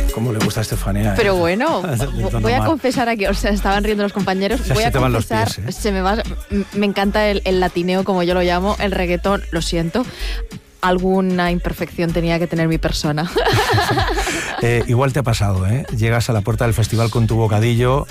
Cómo le gusta a Estefanía. Pero bueno, voy a confesar aquí, o sea, estaban riendo los compañeros. Voy a confesar, me encanta el latineo, como yo lo llamo, el reggaetón, lo siento. Alguna imperfección tenía que tener mi persona. Igual te ha pasado, ¿eh? Llegas a la puerta del festival con tu bocadillo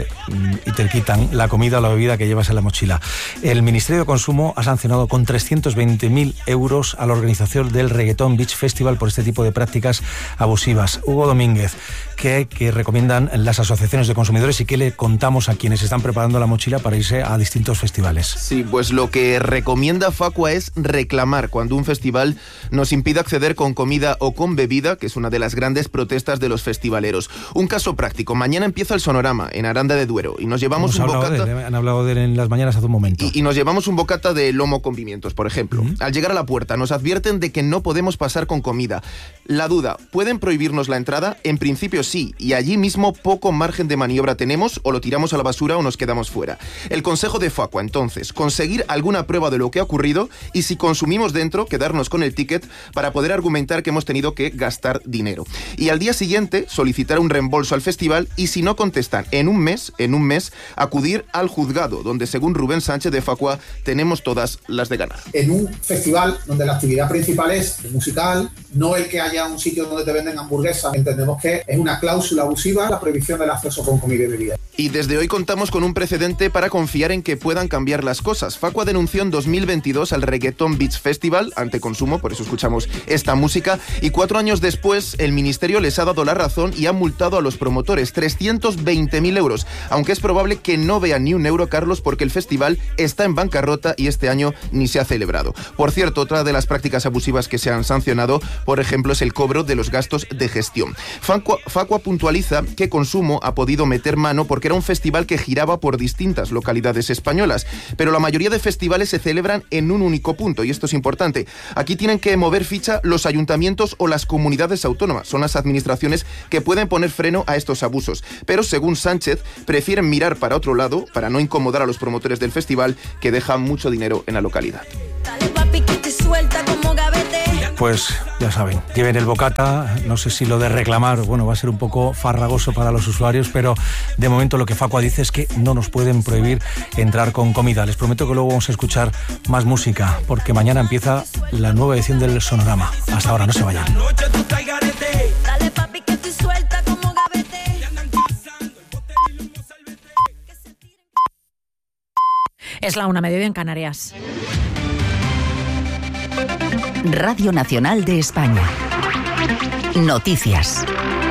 y te quitan la comida o la bebida que llevas en la mochila. El Ministerio de Consumo ha sancionado con 320.000 euros a la organización del Reggaeton Beach Festival por este tipo de prácticas abusivas. Hugo Domínguez, ¿qué recomiendan las asociaciones de consumidores y qué le contamos a quienes están preparando la mochila para irse a distintos festivales? Sí, pues lo que recomienda Facua es reclamar cuando un festival nos impide acceder con comida o con bebida, que es una de las grandes protestas de los festivaleros. Un caso práctico: mañana empieza el Sonorama en Aranda de Duero y nos llevamos un bocata. Han hablado de él en las mañanas hace un momento. Y nos llevamos un bocata de lomo con pimientos, por ejemplo. Al llegar a la puerta nos advierten de que no podemos pasar con comida. La duda: ¿pueden prohibirnos la entrada? En principio sí, y allí mismo poco margen de maniobra tenemos, o lo tiramos a la basura o nos quedamos fuera. El consejo de Facua, entonces: conseguir alguna prueba de lo que ha ocurrido y, si consumimos dentro, quedarnos con el ticket para poder argumentar que hemos tenido que gastar dinero. Y al día siguiente solicitar un reembolso al festival, y si no contestan en un mes, acudir al juzgado, donde, según Rubén Sánchez de Facua, tenemos todas las de ganar. En un festival donde la actividad principal es musical, no el que haya un sitio donde te venden hamburguesas, entendemos que es una cláusula abusiva la prohibición del acceso con comida y bebida. Y desde hoy contamos con un precedente para confiar en que puedan cambiar las cosas. Facua denunció en 2022 al Reggaeton Beach Festival ante consumo, por eso escuchamos esta música, y 4 años después el Ministerio les ha dado la razón y ha multado a los promotores 320.000 euros, aunque es probable que no vean ni un euro, Carlos, porque el festival está en bancarrota y este año ni se ha celebrado. Por cierto, otra de las prácticas abusivas que se han sancionado, por ejemplo, es el cobro de los gastos de gestión. Facua puntualiza que Consumo ha podido meter mano porque era un festival que giraba por distintas localidades españolas, pero la mayoría de festivales se celebran en un único punto, y esto es importante. Aquí tienen que mover ficha los ayuntamientos o las comunidades autónomas. Son las administraciones que pueden poner freno a estos abusos. Pero, según Sánchez, prefieren mirar para otro lado para no incomodar a los promotores del festival, que dejan mucho dinero en la localidad. Pues ya saben, lleven el bocata. No sé si lo de reclamar, va a ser un poco farragoso para los usuarios, pero de momento lo que Facua dice es que no nos pueden prohibir entrar con comida. Les prometo que luego vamos a escuchar más música, porque mañana empieza la nueva edición del Sonorama. Hasta ahora, no se vayan. Es la 1:00 en Canarias. Radio Nacional de España. Noticias.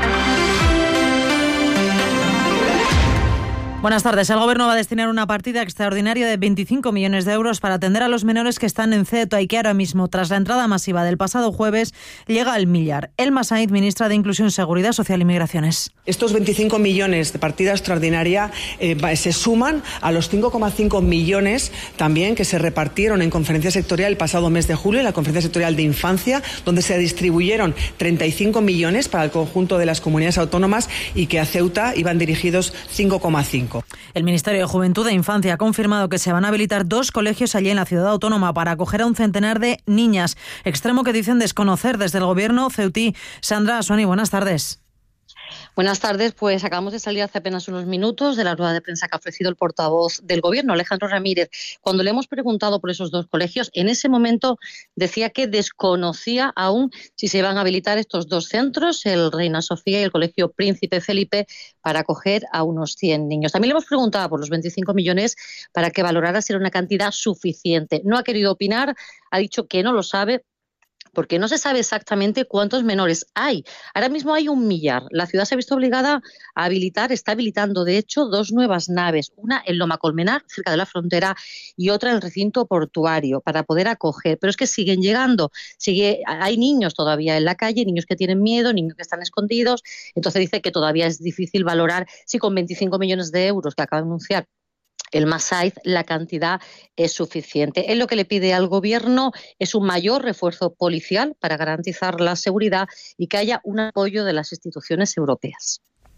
Buenas tardes. El Gobierno va a destinar una partida extraordinaria de 25 millones de euros para atender a los menores que están en CETO y que ahora mismo, tras la entrada masiva del pasado jueves, llega al millar. Elma Sainz, ministra de Inclusión, Seguridad Social y Migraciones. Estos 25 millones de partida extraordinaria se suman a los 5,5 millones también que se repartieron en conferencia sectorial el pasado mes de julio, en la conferencia sectorial de infancia, donde se distribuyeron 35 millones para el conjunto de las comunidades autónomas y que a Ceuta iban dirigidos 5,5. El Ministerio de Juventud e Infancia ha confirmado que se van a habilitar 2 colegios allí en la ciudad autónoma para acoger a un centenar de niñas, extremo que dicen desconocer desde el Gobierno ceutí. Sandra Asuani, buenas tardes. Buenas tardes, pues acabamos de salir hace apenas unos minutos de la rueda de prensa que ha ofrecido el portavoz del Gobierno, Alejandro Ramírez. Cuando le hemos preguntado por esos 2 colegios, en ese momento decía que desconocía aún si se iban a habilitar estos 2 centros, el Reina Sofía y el Colegio Príncipe Felipe, para acoger a unos 100 niños. También le hemos preguntado por los 25 millones para que valorara si era una cantidad suficiente. No ha querido opinar, ha dicho que no lo sabe, porque no se sabe exactamente cuántos menores hay. Ahora mismo hay un millar. La ciudad se ha visto obligada a habilitar, está habilitando de hecho 2 nuevas naves, una en Loma Colmenar, cerca de la frontera, y otra en el recinto portuario, para poder acoger. Pero es que siguen llegando, hay niños todavía en la calle, niños que tienen miedo, niños que están escondidos. Entonces dice que todavía es difícil valorar si con 25 millones de euros que acaba de anunciar Elma Sainz la cantidad es suficiente. Él lo que le pide al Gobierno es un mayor refuerzo policial para garantizar la seguridad y que haya un apoyo de las instituciones europeas.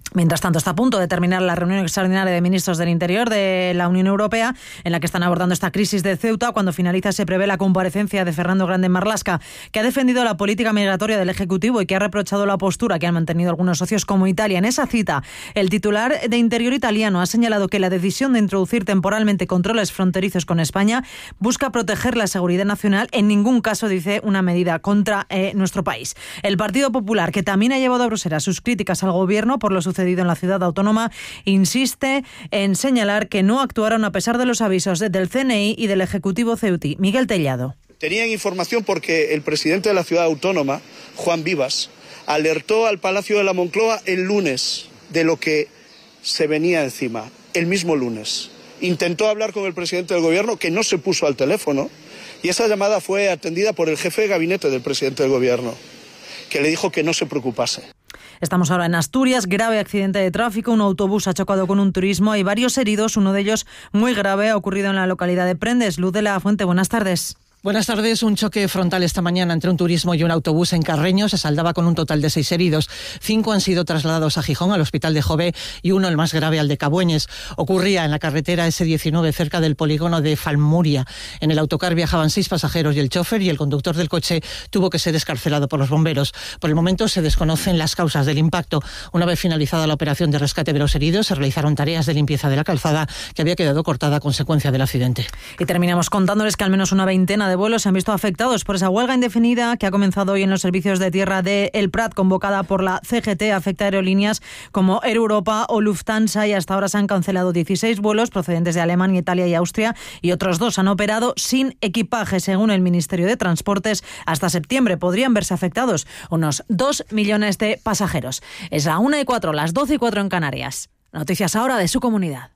Mientras tanto, está a punto de terminar la reunión extraordinaria de ministros del Interior de la Unión Europea, en la que están abordando esta crisis de Ceuta. Cuando finaliza, se prevé la comparecencia de Fernando Grande Marlaska, que ha defendido la política migratoria del Ejecutivo y que ha reprochado la postura que han mantenido algunos socios como Italia. En esa cita, el titular de Interior italiano ha señalado que la decisión de introducir temporalmente controles fronterizos con España busca proteger la seguridad nacional. En ningún caso, dice, una medida contra nuestro país. El Partido Popular, que también ha llevado a Bruselas sus críticas al Gobierno por lo sucedido en la ciudad autónoma, insiste en señalar que no actuaron a pesar de los avisos del CNI y del Ejecutivo ceutí. Miguel Tellado. Tenían información porque el presidente de la ciudad autónoma, Juan Vivas, alertó al Palacio de la Moncloa el lunes de lo que se venía encima, el mismo lunes. Intentó hablar con el presidente del Gobierno, que no se puso al teléfono, y esa llamada fue atendida por el jefe de gabinete del presidente del Gobierno, que le dijo que no se preocupase. Estamos ahora en Asturias. Grave accidente de tráfico. Un autobús ha chocado con un turismo. Hay varios heridos. Uno de ellos muy grave. Ha ocurrido en la localidad de Prendes. Luz de la Fuente, buenas tardes. Buenas tardes. Un choque frontal esta mañana entre un turismo y un autobús en Carreño se saldaba con un total de 6 heridos. 5 han sido trasladados a Gijón, al hospital de Jové, y uno, el más grave, al de Cabueñes. Ocurría en la carretera S19, cerca del polígono de Falmuria. En el autocar viajaban 6 pasajeros y el chofer, y el conductor del coche tuvo que ser excarcelado por los bomberos. Por el momento se desconocen las causas del impacto. Una vez finalizada la operación de rescate de los heridos, se realizaron tareas de limpieza de la calzada, que había quedado cortada a consecuencia del accidente. Y terminamos contándoles que al menos una veintena de vuelos se han visto afectados por esa huelga indefinida que ha comenzado hoy en los servicios de tierra de El Prat, convocada por la CGT. Afecta a aerolíneas como Air Europa o Lufthansa, y hasta ahora se han cancelado 16 vuelos procedentes de Alemania, Italia y Austria, y otros 2 han operado sin equipaje. Según el Ministerio de Transportes, hasta septiembre podrían verse afectados unos 2 millones de pasajeros. Es la 1:04, las 12:04 en Canarias. Noticias ahora de su comunidad.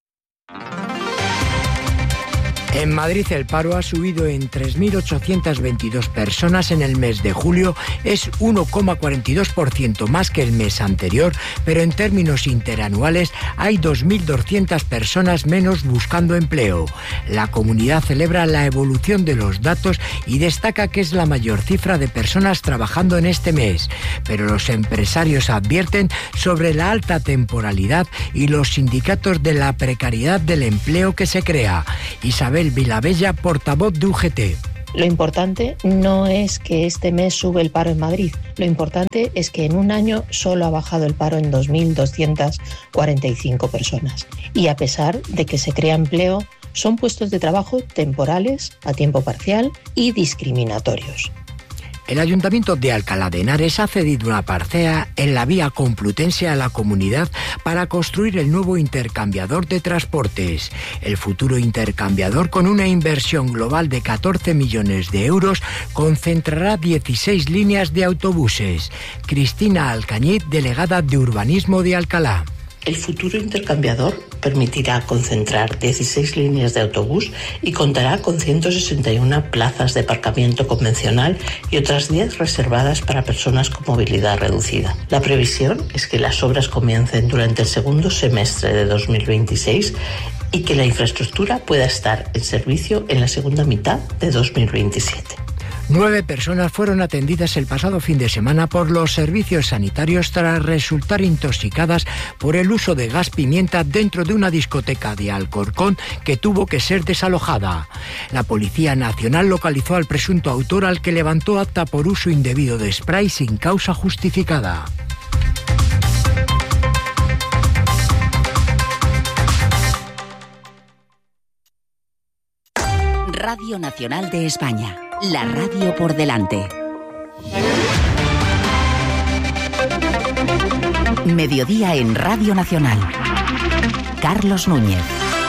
En Madrid el paro ha subido en 3.822 personas en el mes de julio, es 1,42% más que el mes anterior, pero en términos interanuales hay 2.200 personas menos buscando empleo. La comunidad celebra la evolución de los datos y destaca que es la mayor cifra de personas trabajando en este mes, pero los empresarios advierten sobre la alta temporalidad y los sindicatos de la precariedad del empleo que se crea. Isabel Vilabella, portavoz de UGT. Lo importante no es que este mes sube el paro en Madrid. Lo importante es que en un año solo ha bajado el paro en 2.245 personas. Y a pesar de que se crea empleo, son puestos de trabajo temporales, a tiempo parcial y discriminatorios. El Ayuntamiento de Alcalá de Henares ha cedido una parcela en la vía Complutense a la comunidad para construir el nuevo intercambiador de transportes. El futuro intercambiador, con una inversión global de 14 millones de euros, concentrará 16 líneas de autobuses. Cristina Alcañiz, delegada de Urbanismo de Alcalá. El futuro intercambiador permitirá concentrar 16 líneas de autobús y contará con 161 plazas de aparcamiento convencional y otras 10 reservadas para personas con movilidad reducida. La previsión es que las obras comiencen durante el segundo semestre de 2026 y que la infraestructura pueda estar en servicio en la segunda mitad de 2027. 9 personas fueron atendidas el pasado fin de semana por los servicios sanitarios tras resultar intoxicadas por el uso de gas pimienta dentro de una discoteca de Alcorcón que tuvo que ser desalojada. La Policía Nacional localizó al presunto autor, al que levantó acta por uso indebido de spray sin causa justificada. Radio Nacional de España. La radio por delante. Mediodía en Radio Nacional. Carlos Núñez.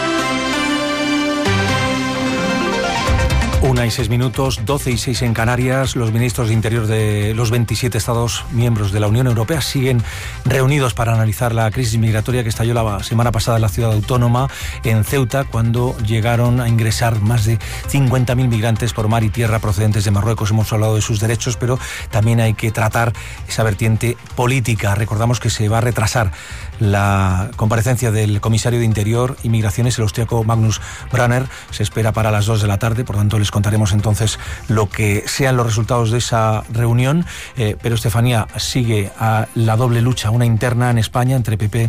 1:06, 12:06 en Canarias. Los ministros de Interior de los 27 Estados miembros de la Unión Europea siguen reunidos para analizar la crisis migratoria que estalló la semana pasada en la ciudad autónoma, en Ceuta, cuando llegaron a ingresar más de 50.000 migrantes por mar y tierra procedentes de Marruecos. Hemos hablado de sus derechos, pero también hay que tratar esa vertiente política. Recordamos que se va a retrasar la comparecencia del comisario de Interior y Migraciones, el austríaco Magnus Brunner. Se espera para las 2 de la tarde, por tanto les contaré escucharemos entonces lo que sean los resultados de esa reunión. Pero Estefanía, sigue a la doble lucha, una interna en España entre PP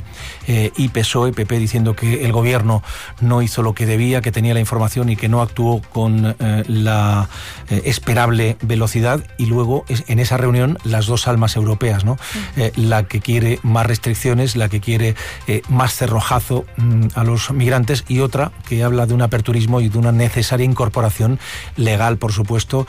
y PSOE. PP diciendo que el gobierno no hizo lo que debía, que tenía la información y que no actuó con la esperable velocidad. Y luego en esa reunión las dos almas europeas, ¿no? La que quiere más restricciones, la que quiere más cerrojazo a los migrantes, y otra que habla de un aperturismo y de una necesaria incorporación legal, por supuesto,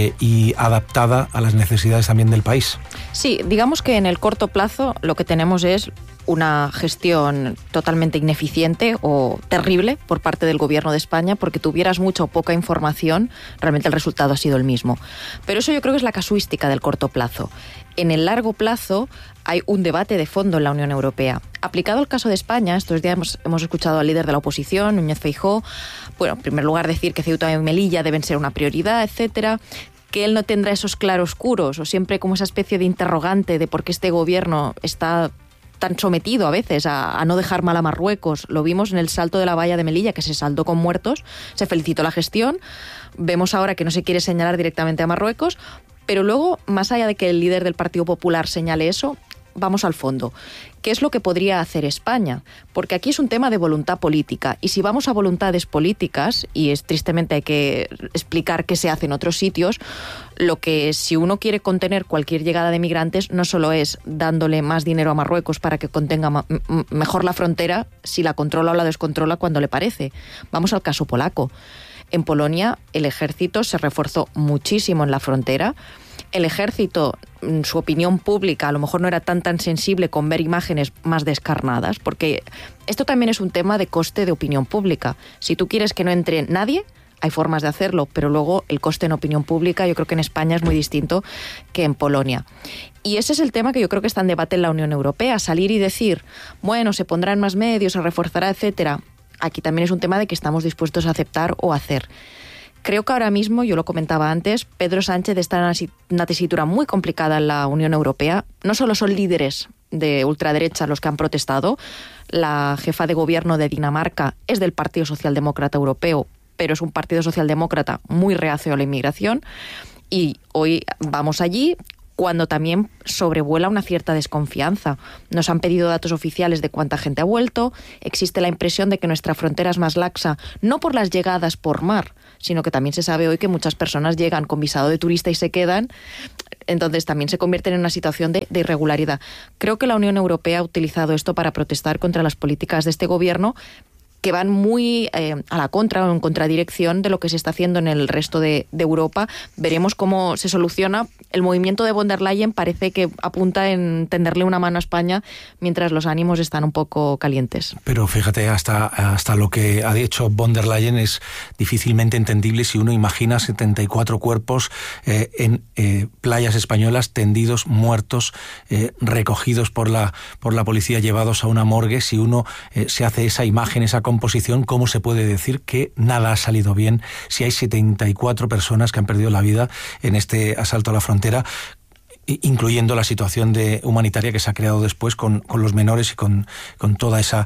y adaptada a las necesidades también del país. Sí, digamos que en el corto plazo lo que tenemos es una gestión totalmente ineficiente o terrible por parte del Gobierno de España, porque tuvieras mucha o poca información, realmente el resultado ha sido el mismo. Pero eso yo creo que es la casuística del corto plazo. En el largo plazo hay un debate de fondo en la Unión Europea. Aplicado al caso de España, estos días hemos escuchado al líder de la oposición, Núñez Feijóo, bueno, en primer lugar decir que Ceuta y Melilla deben ser una prioridad, etcétera, que él no tendrá esos claroscuros o siempre como esa especie de interrogante de por qué este gobierno está tan sometido a veces a no dejar mal a Marruecos. Lo vimos en el salto de la valla de Melilla, que se saldó con muertos, se felicitó la gestión. Vemos ahora que no se quiere señalar directamente a Marruecos, pero luego, más allá de que el líder del Partido Popular señale eso, vamos al fondo. ¿Qué es lo que podría hacer España? Porque aquí es un tema de voluntad política, y si vamos a voluntades políticas, y tristemente hay que explicar qué se hace en otros sitios, lo que si uno quiere contener cualquier llegada de migrantes no solo es dándole más dinero a Marruecos para que contenga mejor la frontera, si la controla o la descontrola cuando le parece. Vamos al caso polaco. En Polonia el ejército se reforzó muchísimo en la frontera. El ejército, su opinión pública, a lo mejor no era tan sensible con ver imágenes más descarnadas, porque esto también es un tema de coste de opinión pública. Si tú quieres que no entre nadie, hay formas de hacerlo, pero luego el coste en opinión pública yo creo que en España es muy distinto que en Polonia. Y ese es el tema que yo creo que está en debate en la Unión Europea. Salir y decir, bueno, se pondrán más medios, se reforzará, etcétera. Aquí también es un tema de que estamos dispuestos a aceptar o hacer. Creo que ahora mismo, yo lo comentaba antes, Pedro Sánchez está en una tesitura muy complicada en la Unión Europea. No solo son líderes de ultraderecha los que han protestado, la jefa de gobierno de Dinamarca es del Partido Socialdemócrata Europeo, pero es un partido socialdemócrata muy reacio a la inmigración, y hoy vamos allí cuando también sobrevuela una cierta desconfianza. Nos han pedido datos oficiales de cuánta gente ha vuelto, existe la impresión de que nuestra frontera es más laxa, no por las llegadas por mar, sino que también se sabe hoy que muchas personas llegan con visado de turista y se quedan, entonces también se convierten en una situación de irregularidad. Creo que la Unión Europea ha utilizado esto para protestar contra las políticas de este gobierno, que van muy a la contra o en contradirección de lo que se está haciendo en el resto de Europa. Veremos cómo se soluciona. El movimiento de von der Leyen parece que apunta en tenderle una mano a España, mientras los ánimos están un poco calientes. Pero fíjate, hasta lo que ha dicho von der Leyen es difícilmente entendible si uno imagina 74 cuerpos en playas españolas tendidos, muertos, recogidos por la policía, llevados a una morgue. Si uno se hace esa imagen, esa composición, ¿cómo se puede decir que nada ha salido bien si hay 74 personas que han perdido la vida en este asalto a la frontera, incluyendo la situación humanitaria que se ha creado después con los menores y con toda esa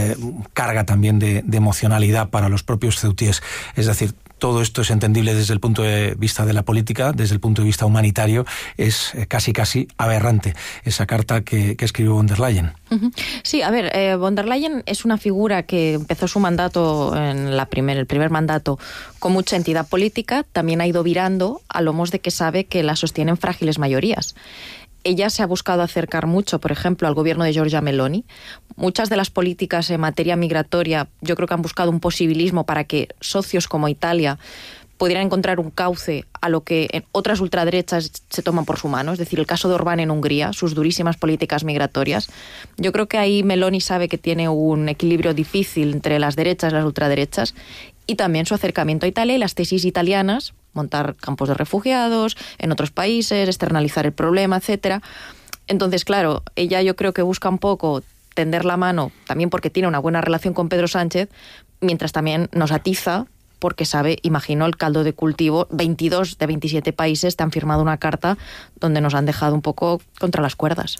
carga también de emocionalidad para los propios ceutíes? Es decir, todo esto es entendible desde el punto de vista de la política, desde el punto de vista humanitario es casi aberrante esa carta que escribió von der Leyen. Sí, a ver, von der Leyen es una figura que empezó su mandato en el primer mandato con mucha entidad política, también ha ido virando a lomos de que sabe que la sostienen frágiles mayorías. Ella se ha buscado acercar mucho, por ejemplo, al gobierno de Giorgia Meloni. Muchas de las políticas en materia migratoria yo creo que han buscado un posibilismo para que socios como Italia pudieran encontrar un cauce a lo que en otras ultraderechas se toman por su mano. Es decir, el caso de Orbán en Hungría, sus durísimas políticas migratorias. Yo creo que ahí Meloni sabe que tiene un equilibrio difícil entre las derechas y las ultraderechas, y también su acercamiento a Italia y las tesis italianas, montar campos de refugiados en otros países, externalizar el problema, etcétera. Entonces, claro, ella yo creo que busca un poco tender la mano, también porque tiene una buena relación con Pedro Sánchez, mientras también nos atiza, porque sabe, imagino, el caldo de cultivo. 22 de 27 países te han firmado una carta donde nos han dejado un poco contra las cuerdas.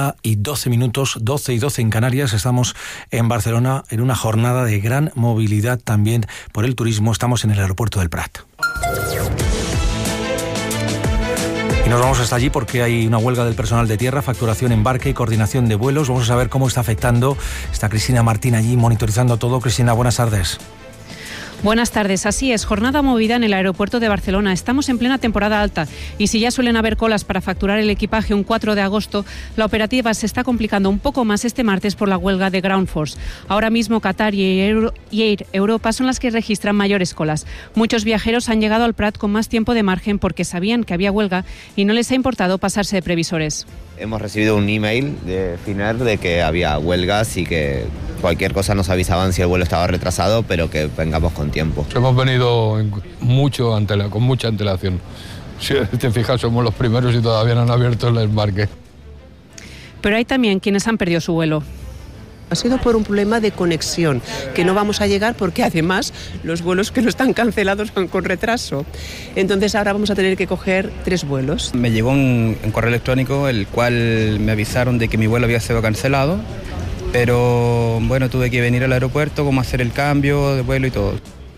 1:12, 12:12 en Canarias. Estamos en Barcelona en una jornada de gran movilidad también por el turismo. Estamos en el aeropuerto del Prat. Y nos vamos hasta allí porque hay una huelga del personal de tierra, facturación, embarque y coordinación de vuelos. Vamos a saber cómo está afectando. Está Cristina Martín allí monitorizando todo. Cristina, buenas tardes. Buenas tardes, así es, jornada movida en el aeropuerto de Barcelona. Estamos en plena temporada alta y si ya suelen haber colas para facturar el equipaje un 4 de agosto, la operativa se está complicando un poco más este martes por la huelga de Ground Force. Ahora mismo Qatar y Air Europa son las que registran mayores colas. Muchos viajeros han llegado al Prat con más tiempo de margen porque sabían que había huelga y no les ha importado pasarse de previsores. Hemos recibido un email de Finnair de que había huelgas y que cualquier cosa nos avisaban si el vuelo estaba retrasado, pero que vengamos con tiempo. Hemos venido con mucha antelación. Si te fijas, somos los primeros y todavía no han abierto el embarque. Pero hay también quienes han perdido su vuelo. Ha sido por un problema de conexión, que no vamos a llegar porque además los vuelos que no están cancelados van con retraso. Entonces ahora vamos a tener que coger 3 vuelos. Me llegó un correo electrónico el cual me avisaron de que mi vuelo había sido cancelado, pero bueno, tuve que venir al aeropuerto, cómo hacer el cambio de vuelo y todo.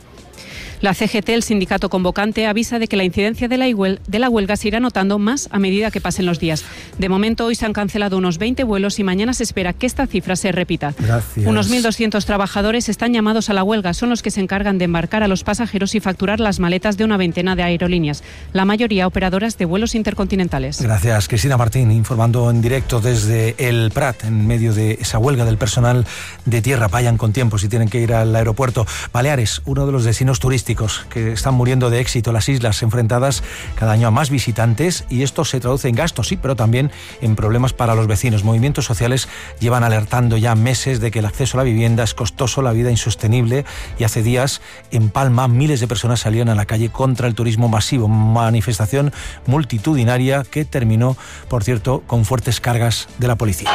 La CGT, el sindicato convocante, avisa de que la incidencia de la huelga se irá notando más a medida que pasen los días. De momento, hoy se han cancelado unos 20 vuelos y mañana se espera que esta cifra se repita. Gracias. Unos 1.200 trabajadores están llamados a la huelga. Son los que se encargan de embarcar a los pasajeros y facturar las maletas de una veintena de aerolíneas, la mayoría operadoras de vuelos intercontinentales. Gracias, Cristina Martín, informando en directo desde el Prat, en medio de esa huelga del personal de tierra. Vayan con tiempo si tienen que ir al aeropuerto. Baleares, uno de los destinos turísticos que están muriendo de éxito, las islas enfrentadas cada año a más visitantes, y esto se traduce en gastos, sí, pero también en problemas para los vecinos. Movimientos sociales llevan alertando ya meses de que el acceso a la vivienda es costoso, la vida insostenible, y hace días en Palma miles de personas salían a la calle contra el turismo masivo, manifestación multitudinaria que terminó, por cierto, con fuertes cargas de la policía.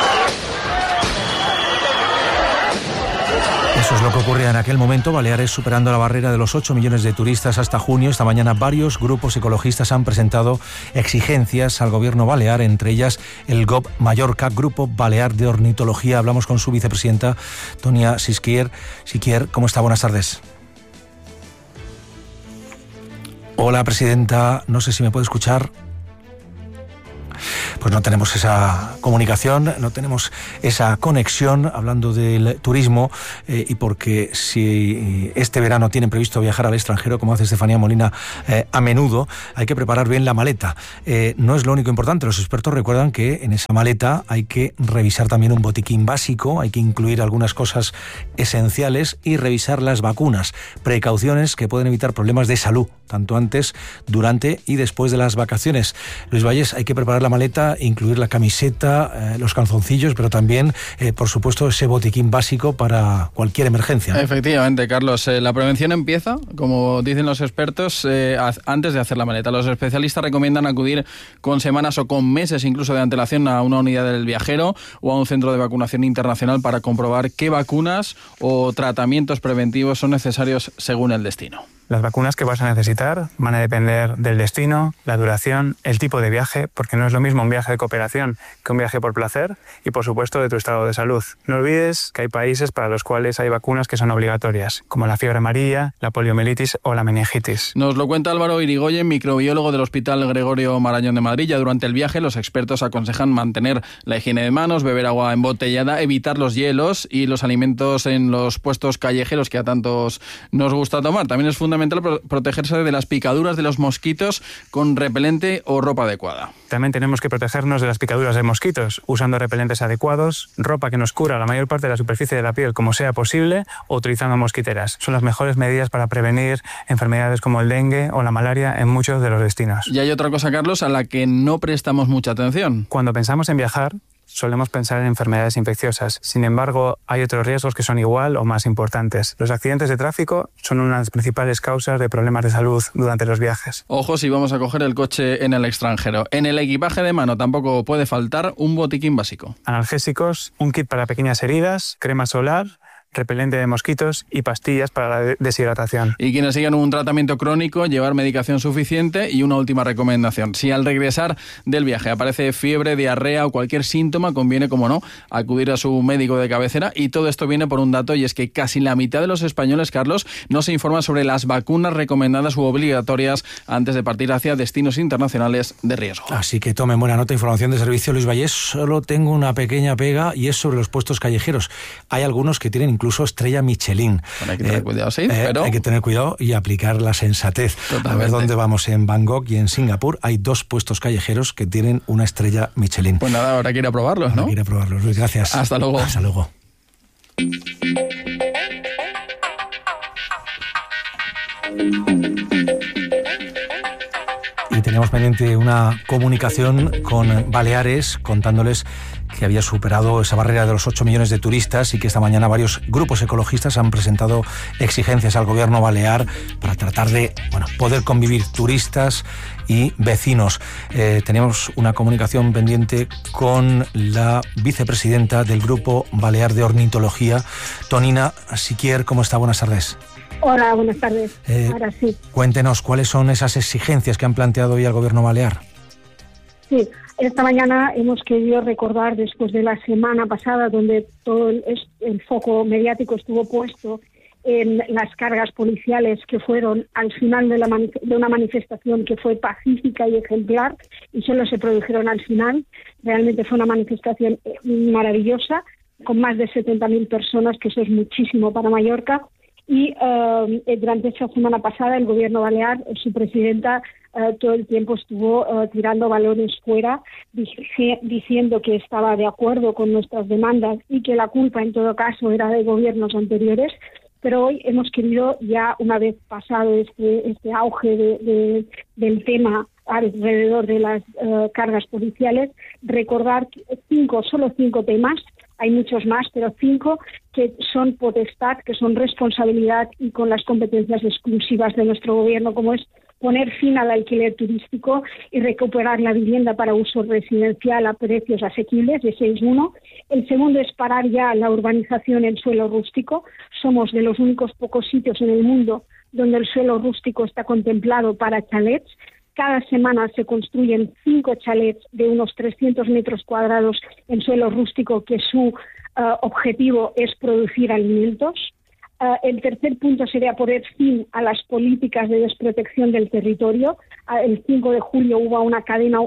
Eso es lo que ocurría en aquel momento. Baleares superando la barrera de los 8 millones de turistas hasta junio. Esta mañana varios grupos ecologistas han presentado exigencias al gobierno balear, entre ellas el GOB Mallorca, Grupo Balear de Ornitología. Hablamos con su vicepresidenta, Tonia Siquier. Siquier, ¿cómo está? Buenas tardes. Hola, presidenta. No sé si me puede escuchar. Pues no tenemos esa comunicación, no tenemos esa conexión, hablando del turismo, y porque si este verano tienen previsto viajar al extranjero, como hace Estefanía Molina a menudo, hay que preparar bien la maleta. No es lo único importante, los expertos recuerdan que en esa maleta hay que revisar también un botiquín básico, hay que incluir algunas cosas esenciales y revisar las vacunas, precauciones que pueden evitar problemas de salud, tanto antes, durante y después de las vacaciones. Luis Valles, hay que preparar la maleta, incluir la camiseta, los calzoncillos, pero también, por supuesto, ese botiquín básico para cualquier emergencia, ¿no? Efectivamente, Carlos. La prevención empieza, como dicen los expertos, antes de hacer la maleta. Los especialistas recomiendan acudir con semanas o con meses incluso de antelación a una unidad del viajero o a un centro de vacunación internacional para comprobar qué vacunas o tratamientos preventivos son necesarios según el destino. Las vacunas que vas a necesitar van a depender del destino, la duración, el tipo de viaje, porque no es lo mismo un viaje de cooperación que un viaje por placer, y por supuesto de tu estado de salud. No olvides que hay países para los cuales hay vacunas que son obligatorias, como la fiebre amarilla, la poliomielitis o la meningitis. Nos lo cuenta Álvaro Irigoyen, microbiólogo del Hospital Gregorio Marañón de Madrid. Ya durante el viaje los expertos aconsejan mantener la higiene de manos, beber agua embotellada, evitar los hielos y los alimentos en los puestos callejeros que a tantos nos gusta tomar. También es fundamental protegerse de las picaduras de los mosquitos con repelente o ropa adecuada. También tenemos que protegernos de las picaduras de mosquitos, usando repelentes adecuados, ropa que nos cubra la mayor parte de la superficie de la piel como sea posible, o utilizando mosquiteras. Son las mejores medidas para prevenir enfermedades como el dengue o la malaria en muchos de los destinos. Y hay otra cosa, Carlos, a la que no prestamos mucha atención. Cuando pensamos en viajar, solemos pensar en enfermedades infecciosas. Sin embargo, hay otros riesgos que son igual o más importantes. Los accidentes de tráfico son una de las principales causas de problemas de salud durante los viajes. Ojo si vamos a coger el coche en el extranjero. En el equipaje de mano tampoco puede faltar un botiquín básico. Analgésicos, un kit para pequeñas heridas, crema solar, repelente de mosquitos y pastillas para la deshidratación. Y quienes sigan un tratamiento crónico, llevar medicación suficiente. Y una última recomendación: si al regresar del viaje aparece fiebre, diarrea o cualquier síntoma, conviene, como no, acudir a su médico de cabecera. Y todo esto viene por un dato, y es que casi la mitad de los españoles, Carlos, no se informa sobre las vacunas recomendadas u obligatorias antes de partir hacia destinos internacionales de riesgo. Así que tomen buena nota. Información de servicio, Luis Vallés. Solo tengo una pequeña pega, y es sobre los puestos callejeros. Hay algunos que tienen incluso estrella Michelin. Bueno, hay que tener cuidado, sí, pero... Hay que tener cuidado y aplicar la sensatez. Totalmente. A ver dónde vamos. En Bangkok y en Singapur hay 2 puestos callejeros que tienen una estrella Michelin. Pues nada, habrá que ir a probarlos, ¿no? Habrá que ir a probarlos, Luis. Gracias. Hasta luego. Hasta luego. Y teníamos pendiente una comunicación con Baleares contándoles que había superado esa barrera de los 8 millones de turistas y que esta mañana varios grupos ecologistas han presentado exigencias al gobierno balear para tratar de poder convivir turistas y vecinos. Teníamos una comunicación pendiente con la vicepresidenta del Grupo Balear de Ornitología, Tonina Siquier. ¿Cómo está? Buenas tardes. Hola, buenas tardes. Ahora sí. Cuéntenos, ¿cuáles son esas exigencias que han planteado hoy al gobierno balear? Sí, esta mañana hemos querido recordar, después de la semana pasada, donde todo el foco mediático estuvo puesto en las cargas policiales que fueron al final de una manifestación que fue pacífica y ejemplar, y solo se produjeron al final. Realmente fue una manifestación maravillosa, con más de 70.000 personas, que eso es muchísimo para Mallorca. Y durante esta semana pasada el gobierno balear, su presidenta, todo el tiempo estuvo tirando balones fuera, diciendo que estaba de acuerdo con nuestras demandas y que la culpa en todo caso era de gobiernos anteriores. Pero hoy hemos querido, ya una vez pasado este auge del tema alrededor de las cargas policiales, recordar solo cinco temas. Hay muchos más, pero 5 que son potestad, que son responsabilidad y con las competencias exclusivas de nuestro gobierno, como es poner fin al alquiler turístico y recuperar la vivienda para uso residencial a precios asequibles, de 6.1. El segundo es parar ya la urbanización en suelo rústico. Somos de los únicos pocos sitios en el mundo donde el suelo rústico está contemplado para chalets. Cada semana se construyen 5 chalets de unos 300 metros cuadrados en suelo rústico, que su objetivo es producir alimentos. El tercer punto sería poner fin a las políticas de desprotección del territorio. El 5 de julio hubo una cadena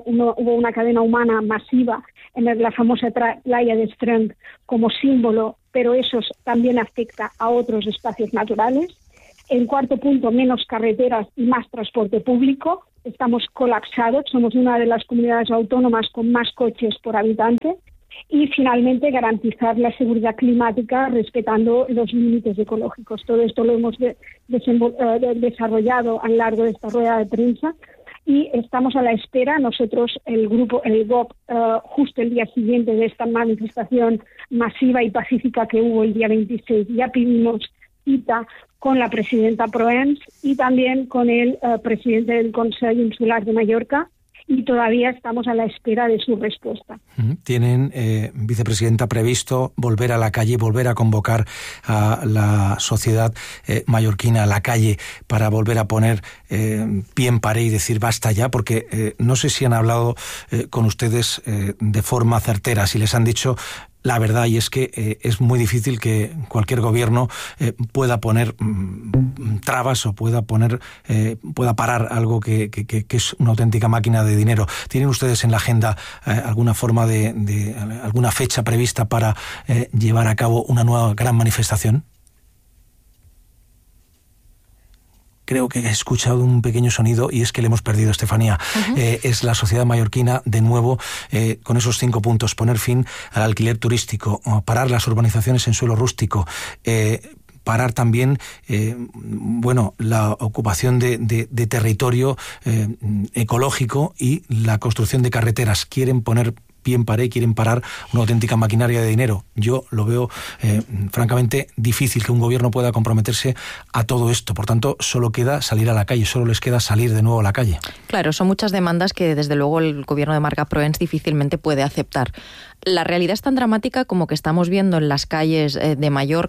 humana masiva en la famosa playa de Strand como símbolo, pero eso también afecta a otros espacios naturales. En cuarto punto, menos carreteras y más transporte público. Estamos colapsados, somos una de las comunidades autónomas con más coches por habitante. Y finalmente, garantizar la seguridad climática respetando los límites ecológicos. Todo esto lo hemos desarrollado a lo largo de esta rueda de prensa y estamos a la espera. Nosotros, el GOB, justo el día siguiente de esta manifestación masiva y pacífica que hubo el día 26, ya pedimos cita con la presidenta Proens y también con el presidente del Consejo Insular de Mallorca, y todavía estamos a la espera de su respuesta. ¿Tienen, vicepresidenta, previsto volver a la calle, volver a convocar a la sociedad mallorquina a la calle para volver a poner pie en pared y decir basta ya? Porque no sé si han hablado con ustedes de forma certera, si les han dicho la verdad, y es que es muy difícil que cualquier gobierno pueda poner trabas o pueda parar algo que es una auténtica máquina de dinero. ¿Tienen ustedes en la agenda alguna forma de alguna fecha prevista para llevar a cabo una nueva gran manifestación? Creo que he escuchado un pequeño sonido y es que le hemos perdido, Estefanía. Es la sociedad mallorquina, de nuevo, con esos 5 puntos: poner fin al alquiler turístico, parar las urbanizaciones en suelo rústico, parar también la ocupación de territorio ecológico y la construcción de carreteras. Quieren poner pie en pared, quieren parar una auténtica maquinaria de dinero. Yo lo veo francamente difícil que un gobierno pueda comprometerse a todo esto. Por tanto, solo queda salir a la calle, solo les queda salir de nuevo a la calle. Claro, son muchas demandas que desde luego el gobierno de Marga Proens difícilmente puede aceptar. La realidad es tan dramática como que estamos viendo en las calles de Mallorca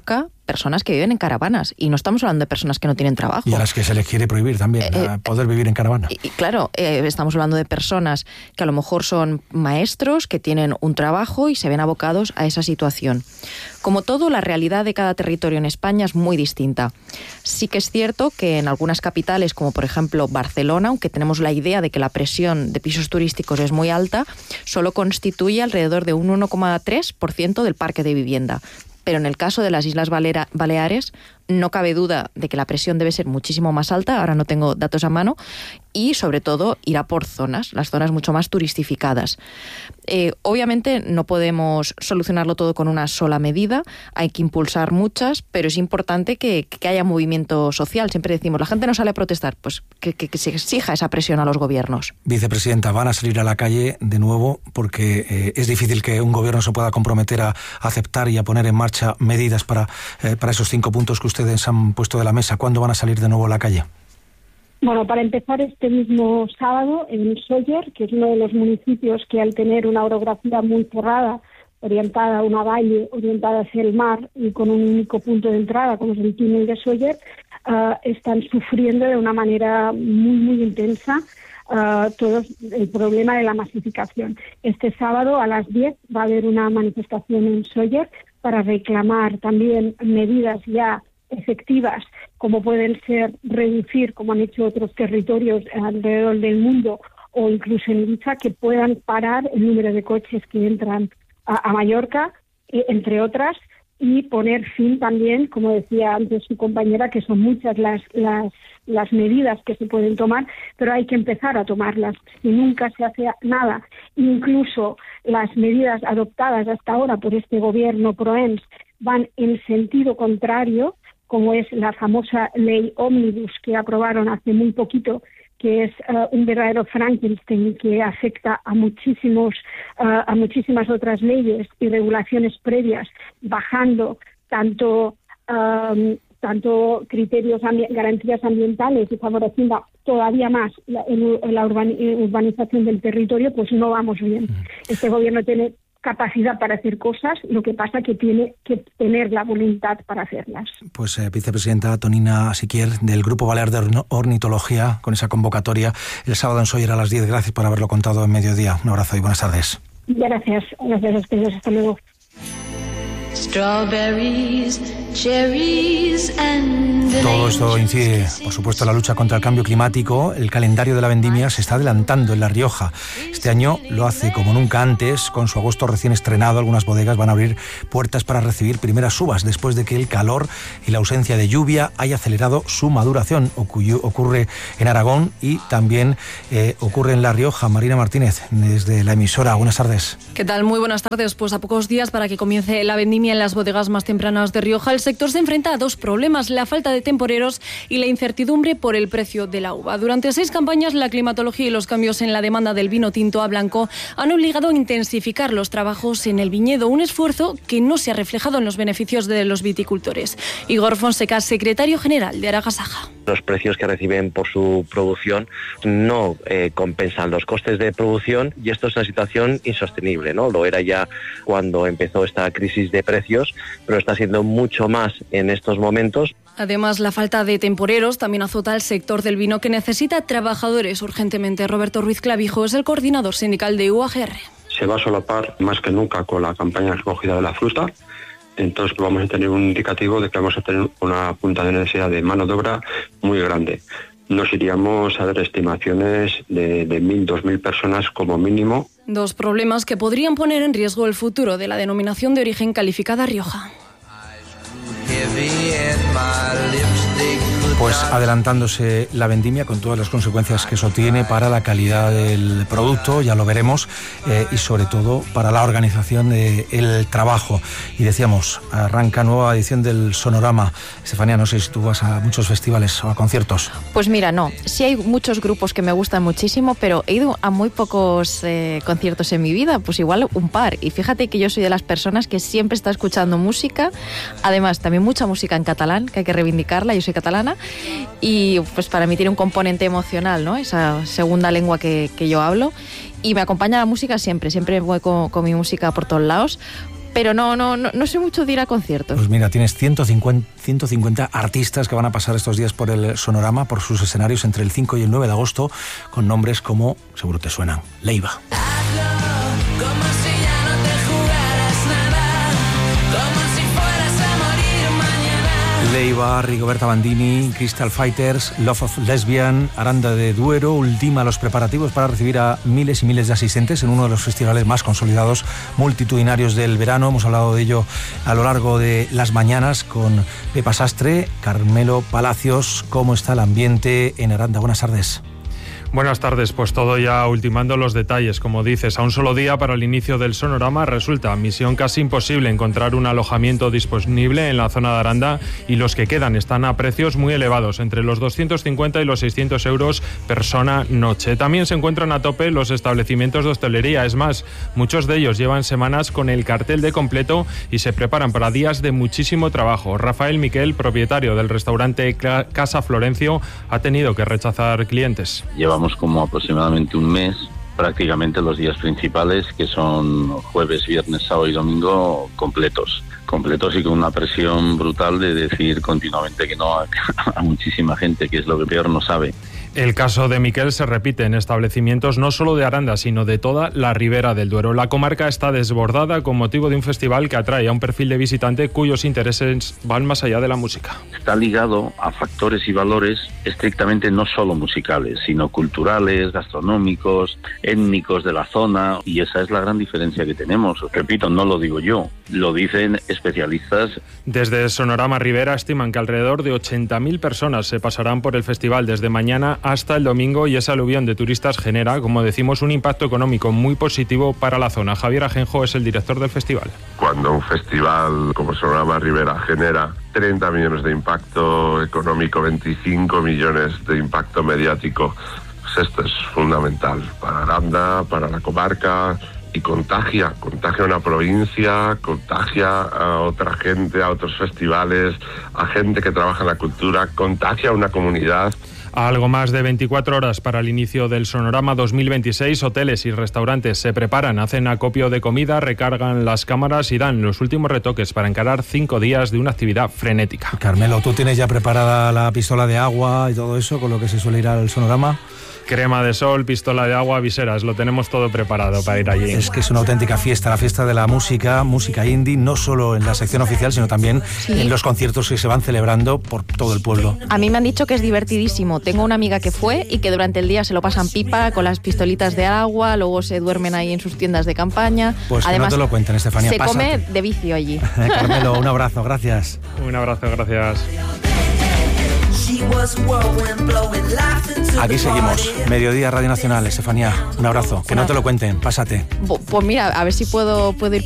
personas que viven en caravanas, y no estamos hablando de personas que no tienen trabajo. Y a las que se les quiere prohibir también poder vivir en caravana. Y claro, estamos hablando de personas que a lo mejor son maestros, que tienen un trabajo y se ven abocados a esa situación. Como todo, la realidad de cada territorio en España es muy distinta. Sí que es cierto que en algunas capitales, como por ejemplo Barcelona, aunque tenemos la idea de que la presión de pisos turísticos es muy alta, solo constituye alrededor de un 1,3% del parque de vivienda. Pero en el caso de las Islas Baleares no cabe duda de que la presión debe ser muchísimo más alta, ahora no tengo datos a mano, y sobre todo irá por zonas, las zonas mucho más turistificadas. Obviamente no podemos solucionarlo todo con una sola medida, hay que impulsar muchas, pero es importante que haya movimiento social. Siempre decimos, la gente no sale a protestar, pues que se exija esa presión a los gobiernos. Vicepresidenta, van a salir a la calle de nuevo porque es difícil que un gobierno se pueda comprometer a aceptar y a poner en marcha medidas para esos 5 puntos que ustedes han puesto de la mesa. ¿Cuándo van a salir de nuevo a la calle? Bueno, para empezar, este mismo sábado en Sóller, que es uno de los municipios que al tener una orografía muy cerrada, orientada a una valle, orientada hacia el mar y con un único punto de entrada, como es el túnel de Sóller, están sufriendo de una manera muy, muy intensa todo el problema de la masificación. Este sábado a las 10 va a haber una manifestación en Sóller para reclamar también medidas ya efectivas, como pueden ser reducir, como han hecho otros territorios alrededor del mundo, o incluso en Ibiza, que puedan parar el número de coches que entran a Mallorca, entre otras, y poner fin también, como decía antes su compañera, que son muchas las medidas que se pueden tomar, pero hay que empezar a tomarlas. Si nunca se hace nada, incluso las medidas adoptadas hasta ahora por este gobierno ProEms van en sentido contrario, como es la famosa ley Ómnibus que aprobaron hace muy poquito, que es un verdadero Frankenstein que afecta a muchísimas otras leyes y regulaciones previas, bajando tanto criterios, garantías ambientales y favoreciendo todavía más la urbanización del territorio, pues no vamos bien. Este gobierno tiene capacidad para hacer cosas, lo que pasa que tiene que tener la voluntad para hacerlas. Pues vicepresidenta Tonina Siquier, del Grupo Balear de Ornitología, con esa convocatoria el sábado en Sóller a las 10. Gracias por haberlo contado en Mediodía. Un abrazo y buenas tardes. Gracias a ustedes. Hasta luego. Todo esto incide, por supuesto, en la lucha contra el cambio climático. El calendario de la vendimia se está adelantando en La Rioja. Este año lo hace como nunca antes, con su agosto recién estrenado. Algunas bodegas van a abrir puertas para recibir primeras uvas, después de que el calor y la ausencia de lluvia haya acelerado su maduración. Ocurre en Aragón y también ocurre en La Rioja. Marina Martínez, desde la emisora. Buenas tardes. ¿Qué tal? Muy buenas tardes. Pues a pocos días para que comience la vendimia en las bodegas más tempranas de Rioja, el sector se enfrenta a 2 problemas: la falta de temporeros y la incertidumbre por el precio de la uva. Durante 6 campañas, la climatología y los cambios en la demanda del vino tinto a blanco han obligado a intensificar los trabajos en el viñedo, un esfuerzo que no se ha reflejado en los beneficios de los viticultores. Igor Fonseca, secretario general de Aragasaja. Los precios que reciben por su producción no compensan los costes de producción, y esto es una situación insostenible, ¿no? Lo era ya cuando empezó esta crisis de precios, pero está siendo mucho más en estos momentos. Además, la falta de temporeros también azota al sector del vino, que necesita trabajadores urgentemente. Roberto Ruiz Clavijo es el coordinador sindical de UAGR. Se va a solapar más que nunca con la campaña de recogida de la fruta. Entonces vamos a tener un indicativo de que vamos a tener una punta de necesidad de mano de obra muy grande. Nos iríamos a dar estimaciones de 1.000, 2.000 personas como mínimo. 2 problemas que podrían poner en riesgo el futuro de la denominación de origen calificada Rioja. Pues adelantándose la vendimia con todas las consecuencias que eso tiene para la calidad del producto, ya lo veremos, y sobre todo para la organización del trabajo. Y decíamos, arranca nueva edición del Sonorama. Estefanía, no sé si tú vas a muchos festivales o a conciertos. Pues mira, no. Sí hay muchos grupos que me gustan muchísimo, pero he ido a muy pocos conciertos en mi vida, pues igual un par. Y fíjate que yo soy de las personas que siempre está escuchando música, además también mucha música en catalán, que hay que reivindicarla, yo soy catalana, y pues para mí tiene un componente emocional, ¿no? Esa segunda lengua que yo hablo, y me acompaña la música siempre voy con mi música por todos lados. pero no sé mucho de ir a conciertos. Pues mira, tienes 150 artistas que van a pasar estos días por el Sonorama, por sus escenarios entre el 5 y el 9 de agosto, con nombres como, seguro te suenan, Leiva. Leiva, Rigoberta Bandini, Crystal Fighters, Love of Lesbian, Aranda de Duero ultima los preparativos para recibir a miles y miles de asistentes en uno de los festivales más consolidados, multitudinarios del verano. Hemos hablado de ello a lo largo de las mañanas con Pepa Sastre, Carmelo Palacios. ¿Cómo está el ambiente en Aranda? Buenas tardes. Buenas tardes, pues todo ya ultimando los detalles. Como dices, a un solo día para el inicio del Sonorama resulta misión casi imposible encontrar un alojamiento disponible en la zona de Aranda, y los que quedan están a precios muy elevados, entre los 250 y los 600 euros persona noche. También se encuentran a tope los establecimientos de hostelería. Es más, muchos de ellos llevan semanas con el cartel de completo y se preparan para días de muchísimo trabajo. Rafael Miquel, propietario del restaurante Casa Florencio, ha tenido que rechazar clientes. Llevamos como aproximadamente un mes, prácticamente los días principales, que son jueves, viernes, sábado y domingo, completos y con una presión brutal de decir continuamente que no a muchísima gente, que es lo que peor no sabe. El caso de Miquel se repite en establecimientos no solo de Aranda, sino de toda la Ribera del Duero. La comarca está desbordada con motivo de un festival que atrae a un perfil de visitante cuyos intereses van más allá de la música. Está ligado a factores y valores estrictamente no solo musicales, sino culturales, gastronómicos, étnicos de la zona, y esa es la gran diferencia que tenemos. Repito, no lo digo yo, lo dicen especialistas. Desde Sonorama Ribera estiman que alrededor de 80.000 personas se pasarán por el festival desde mañana hasta el domingo, y esa aluvión de turistas genera, como decimos, un impacto económico muy positivo para la zona. Javier Ajenjo es el director del festival. Cuando un festival como Sonorama Ribera genera 30 millones de impacto económico, 25 millones de impacto mediático, pues esto es fundamental para Aranda, para la comarca, y contagia a una provincia, contagia a otra gente, a otros festivales, a gente que trabaja en la cultura, contagia a una comunidad. A algo más de 24 horas para el inicio del Sonorama 2026, hoteles y restaurantes se preparan, hacen acopio de comida, recargan las cámaras y dan los últimos retoques para encarar 5 días de una actividad frenética. Carmelo, ¿tú tienes ya preparada la pistola de agua y todo eso con lo que se suele ir al Sonorama? Crema de sol, pistola de agua, viseras, lo tenemos todo preparado para ir allí. Es que es una auténtica fiesta, la fiesta de la música indie, no solo en la sección oficial, sino también en los conciertos que se van celebrando por todo el pueblo. A mí me han dicho que es divertidísimo. Tengo una amiga que fue y que durante el día se lo pasan pipa con las pistolitas de agua, luego se duermen ahí en sus tiendas de campaña. Pues además, que no te lo cuenten, Estefanía. Se pásate. come de vicio allí. Carmelo, un abrazo, gracias. Un abrazo, gracias. Aquí seguimos, Mediodía Radio Nacional. Estefanía, un abrazo. Que no te lo cuenten, pásate. Pues mira, a ver si puedo ir